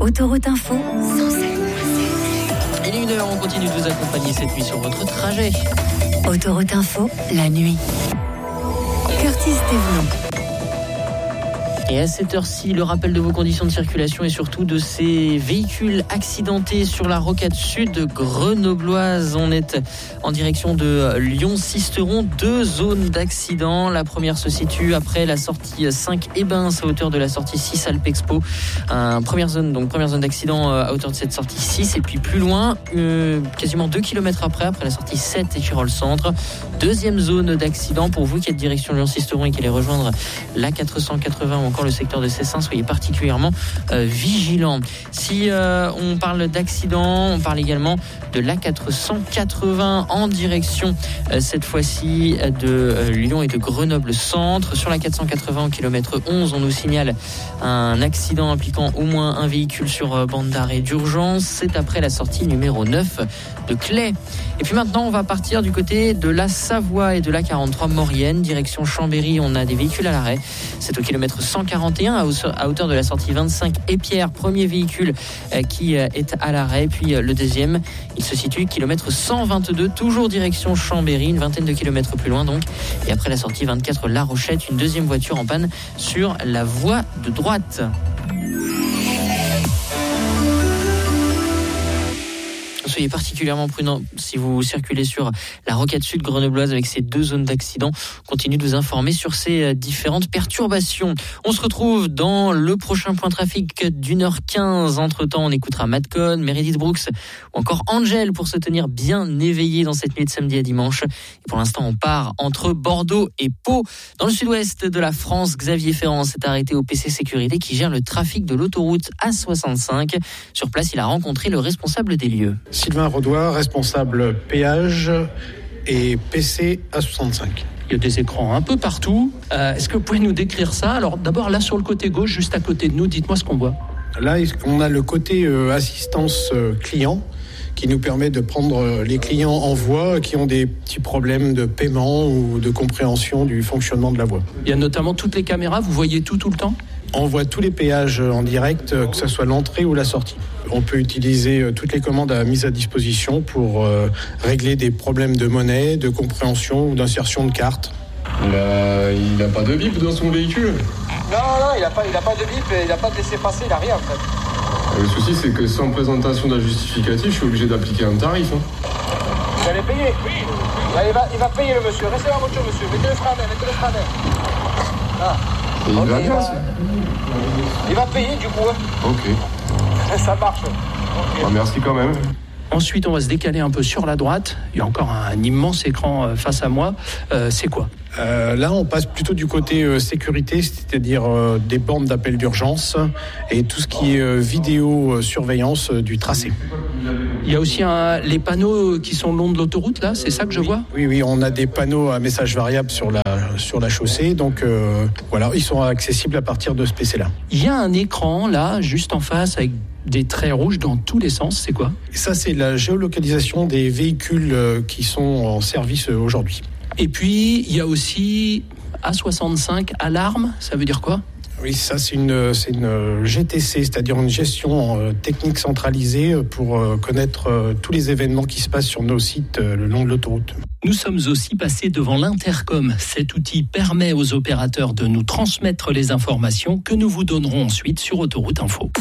Autoroute Info, Il est 1h, on continue de vous accompagner cette nuit sur votre trajet. Autoroute Info, la nuit. Curtis Thévenon. Et à cette heure-ci, le rappel de vos conditions de circulation et surtout de ces véhicules accidentés sur la rocade sud grenobloise. On est en direction de Lyon-Sisteron, 2 zones d'accident. La première se situe après la sortie 5 Ebens à hauteur de la sortie 6 Alpexpo. Première zone d'accident à hauteur de cette sortie 6. Et puis plus loin, quasiment 2 km après la sortie 7 Échirol Centre. Deuxième zone d'accident pour vous qui êtes direction Lyon-Sisteron et qui allez rejoindre la 480 ou encore le secteur de Cessin, soyez particulièrement vigilants. Si on parle d'accident, on parle également de l'A480 en direction cette fois-ci de Lyon et de Grenoble Centre. Sur la 480 au kilomètre 11, on nous signale un accident impliquant au moins un véhicule sur bande d'arrêt d'urgence. C'est après la sortie numéro 9 de Claye. Et puis maintenant, on va partir du côté de la Savoie et de la 43 Maurienne, direction Chambéry. On a des véhicules à l'arrêt. C'est au kilomètre 141 à hauteur de la sortie 25 Épierre. Premier véhicule qui est à l'arrêt. Puis le deuxième, il se situe kilomètre 122, toujours direction Chambéry, une vingtaine de kilomètres plus loin donc. Et après la sortie 24 La Rochette, une deuxième voiture en panne sur la voie de droite. Soyez particulièrement prudents si vous circulez sur la rocade sud grenobloise avec ces 2 zones d'accident. Continue de vous informer sur ces différentes perturbations. On se retrouve dans le prochain point trafic d'1h15. Entre-temps, on écoutera Madcon, Meredith Brooks ou encore Angel pour se tenir bien éveillé dans cette nuit de samedi à dimanche. Et pour l'instant, on part entre Bordeaux et Pau. Dans le sud-ouest de la France, Xavier Ferrand s'est arrêté au PC Sécurité qui gère le trafic de l'autoroute A65. Sur place, il a rencontré le responsable des lieux. Sylvain Rodois, responsable péage et PC A65. Il y a des écrans un peu partout. Est-ce que vous pouvez nous décrire ça ? Alors d'abord là sur le côté gauche, juste à côté de nous, dites-moi ce qu'on voit. Là, on a le côté assistance client qui nous permet de prendre les clients en voie qui ont des petits problèmes de paiement ou de compréhension du fonctionnement de la voie. Il y a notamment toutes les caméras, vous voyez tout le temps ? On voit tous les péages en direct, que ce soit l'entrée ou la sortie. On peut utiliser toutes les commandes mise à disposition pour régler des problèmes de monnaie, de compréhension ou d'insertion de cartes. Il n'a pas de bip dans son véhicule. Non, il n'a pas de bip, il n'a pas de laisser-passer, il n'a rien en fait. Le souci, c'est que sans présentation d'un justificatif, je suis obligé d'appliquer un tarif. Vous allez payer ? Oui. Là, il va payer le monsieur. Restez dans la voiture, monsieur. Mettez le frein. Ah. Et il va bien, il va payer du coup. Ok. Ça marche. Okay. Merci quand même. Ensuite, on va se décaler un peu sur la droite. Il y a encore un immense écran face à moi. C'est quoi ? Là, on passe plutôt du côté sécurité, c'est-à-dire des bornes d'appel d'urgence et tout ce qui est vidéo-surveillance du tracé. Il y a aussi les panneaux qui sont le long de l'autoroute, là, c'est ça que je vois ? Oui, on a des panneaux à message variable sur la chaussée, donc voilà, ils sont accessibles à partir de ce PC-là. Il y a un écran, là, juste en face, avec des traits rouges dans tous les sens, c'est quoi ? Ça, c'est la géolocalisation des véhicules qui sont en service aujourd'hui. Et puis, il y a aussi A65 alarme, ça veut dire quoi ? Oui, ça c'est une GTC, c'est-à-dire une gestion technique centralisée pour connaître tous les événements qui se passent sur nos sites le long de l'autoroute. Nous sommes aussi passés devant l'intercom. Cet outil permet aux opérateurs de nous transmettre les informations que nous vous donnerons ensuite sur Autoroute Info.